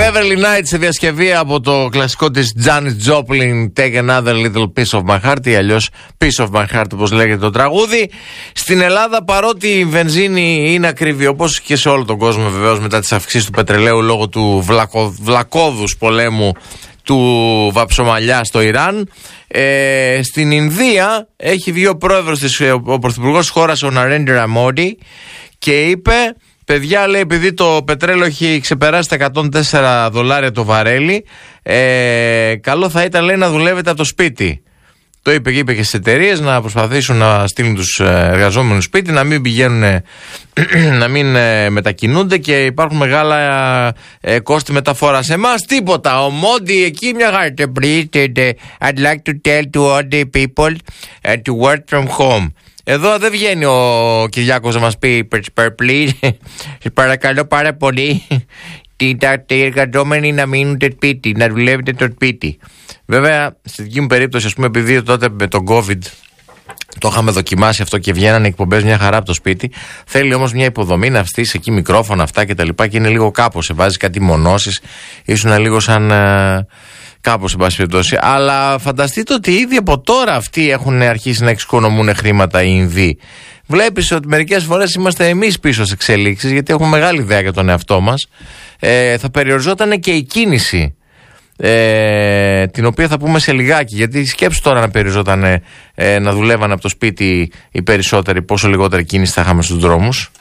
Beverly Knight σε διασκευή από το κλασικό της Janis Joplin, Take Another Little Piece of My Heart, ή αλλιώς Piece of My Heart όπως λέγεται το τραγούδι. Στην Ελλάδα, παρότι η βενζίνη είναι ακριβή, όπως και σε όλο τον κόσμο βεβαίως μετά τις αυξήσεις του πετρελαίου λόγω του βλακώδους πολέμου του βαψομαλιά στο Ιράν, στην Ινδία έχει βγει ο πρόεδρος ο πρωθυπουργός της χώρας, ο Ναρέντρα Μόντι, και είπε: παιδιά, λέει, επειδή το πετρέλαιο έχει ξεπεράσει τα $104 το βαρέλι, καλό θα ήταν, λέει, να δουλεύετε από το σπίτι. Το είπε και στις εταιρείες να προσπαθήσουν να στείλουν τους εργαζόμενους σπίτι, να μην πηγαίνουν, να μην μετακινούνται, και υπάρχουν μεγάλα κόστη μεταφοράς. Εμάς τίποτα. Ο Μόντι εκεί μια χαρά. I'd like to tell to all the people to work from home. Εδώ δεν βγαίνει ο Κυριάκος να μας πει please, παρακαλώ πάρα πολύ οι εργαζόμενοι να μείνουν στο σπίτι, να δουλεύετε στο σπίτι. Βέβαια, στη δική μου περίπτωση, ας πούμε, επειδή τότε με τον COVID το είχαμε δοκιμάσει αυτό και βγαίνανε εκπομπές μια χαρά από το σπίτι, θέλει όμως μια υποδομή να στήσεις εκεί μικρόφωνα αυτά και τα λοιπά, και είναι λίγο κάπως, σε βάζει κάτι μονώσεις, ήσουν λίγο σαν κάπως, σε πάση περιπτώσει. Αλλά φανταστείτε ότι ήδη από τώρα αυτοί έχουν αρχίσει να εξοικονομούν χρήματα οι Ινδοί. Βλέπεις ότι μερικές φορές είμαστε εμείς πίσω σε εξελίξεις, γιατί έχουμε μεγάλη ιδέα για τον εαυτό μας. Θα περιοριζόταν και η κίνηση, την οποία θα πούμε σε λιγάκι, γιατί σκέψου τώρα να περιοριζόταν να δουλεύαν από το σπίτι οι περισσότεροι, πόσο λιγότερη κίνηση θα είχαμε στους δρόμους.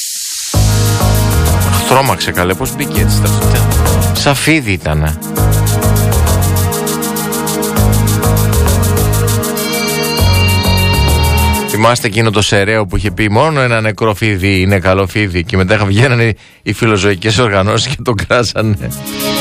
Τρόμαξε, καλέ, πώς μπήκε έτσι τα αυτιά. Σαν φίδι ήτανε. Θυμάστε εκείνο το Σεραίο που είχε πει μόνο ένα νεκρό φίδι είναι καλό φίδι, και μετά βγαίνανε οι φιλοζωικές οργανώσεις και τον κράσανε.